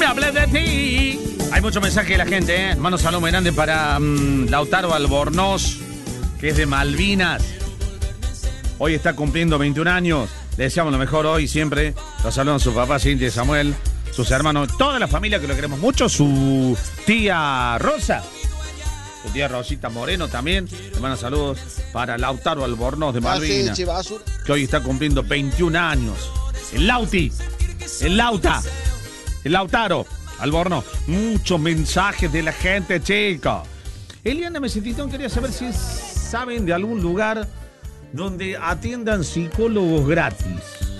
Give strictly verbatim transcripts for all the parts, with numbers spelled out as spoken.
me hables de ti. Hay mucho mensaje de la gente, ¿eh? Hermano, saludo grande para um, Lautaro Albornoz, que es de Malvinas. Hoy está cumpliendo veintiún años. Le deseamos lo mejor hoy, siempre. Los saludan su papá, Cintia y Samuel, sus hermanos, toda la familia que lo queremos mucho. Su tía Rosa, su tía Rosita Moreno también. Hermanos, saludos para Lautaro Albornoz de Malvinas, que hoy está cumpliendo veintiún años. El Lauti, el Lauta, el Lautaro Albornoz. Muchos mensajes de la gente, chicos. Eliana Mesetitón quería saber si saben de algún lugar donde atiendan psicólogos gratis.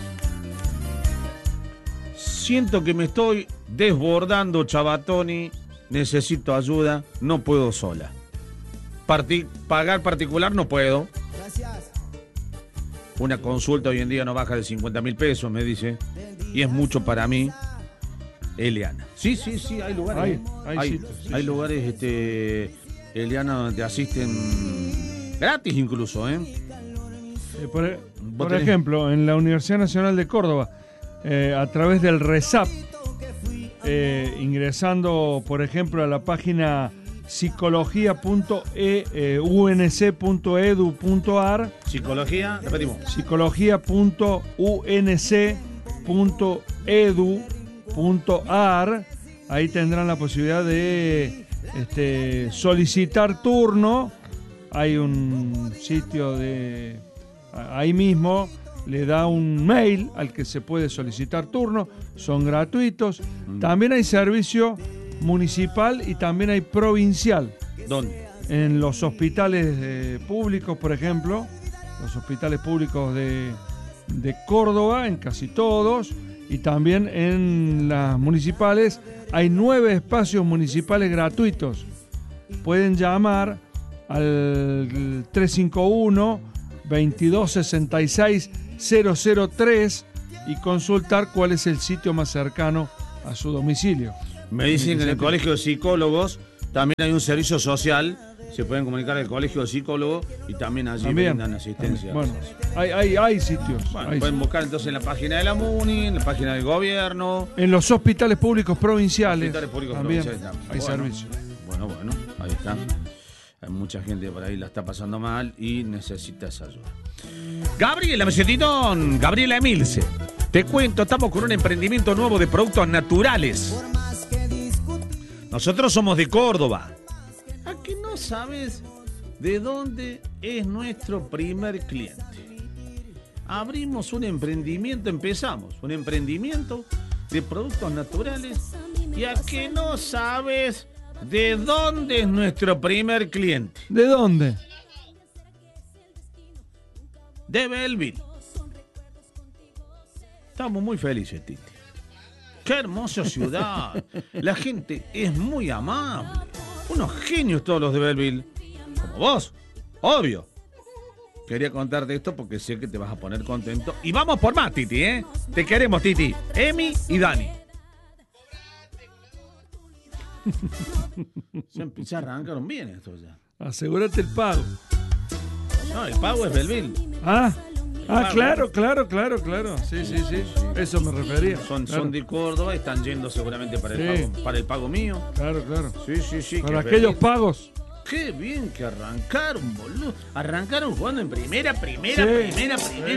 Siento que me estoy desbordando, Chabatoni. Necesito ayuda, no puedo sola. Parti- pagar particular no puedo. Una consulta hoy en día no baja de cincuenta mil pesos, me dice. Y es mucho para mí. Eliana. Sí, sí, sí, hay lugares. Hay, hay, hay, sitios, sí, hay sí. lugares, este, Eliana, donde te asisten gratis incluso, ¿eh? Eh, por por tenés? ejemplo, en la Universidad Nacional de Córdoba, eh, a través del RESAP, eh, ingresando, por ejemplo, a la página psicología punto u n c punto e d u punto a r, Psicología, repetimos. psicología punto u n c punto e d u punto a r, ahí tendrán la posibilidad de este, solicitar turno. Hay un sitio de ahí mismo, le da un mail al que se puede solicitar turno, son gratuitos. Mm. También hay servicio municipal y también hay provincial. ¿Dónde? En los hospitales eh, públicos, por ejemplo, los hospitales públicos de, de Córdoba, en casi todos, y también en las municipales, hay nueve espacios municipales gratuitos. Pueden llamar al tres cinco uno, veintidós sesenta y seis, cero cero tres y consultar cuál es el sitio más cercano a su domicilio. Me dicen que en el Colegio de Psicólogos también hay un servicio social. Se pueden comunicar al Colegio de Psicólogos y también allí También, brindan asistencia. también. Bueno, hay, hay, hay sitios. Bueno, hay pueden sitios. buscar entonces en la página de la MUNI, en la página del gobierno. En los hospitales públicos provinciales, Hospitales públicos también provinciales también. hay Bueno, servicio. Bueno, bueno, ahí está. Hay mucha gente por ahí la está pasando mal y necesita esa ayuda. Gabriela Mesetitón, Gabriela Emilce. Te cuento, estamos con un emprendimiento nuevo de productos naturales. Nosotros somos de Córdoba. ¿A qué no sabes de dónde es nuestro primer cliente? Abrimos un emprendimiento, empezamos un emprendimiento de productos naturales. ¿Y a qué no sabes de dónde es nuestro primer cliente? ¿De dónde? De Belleville. Estamos muy felices, Titi. Qué hermosa ciudad. La gente es muy amable. Unos genios todos los de Belleville. Como vos, obvio. Quería contarte esto porque sé que te vas a poner contento. Y vamos por más, Titi, ¿eh? Te queremos, Titi. Emi y Dani. Se empieza a arrancaron bien esto ya. Asegúrate el pago. No, el pago es Belleville. Ah, ah, Pago. claro, claro, claro, claro. Sí, sí, sí. Eso me refería. Son, Claro. son de Córdoba, están yendo seguramente para el, Sí. pago, para el pago mío. Claro, claro. Sí, sí, sí. Para que aquellos Belleville- pagos. Qué bien que arrancaron, boludo. Arrancaron jugando en primera, primera, Sí. primera, primera.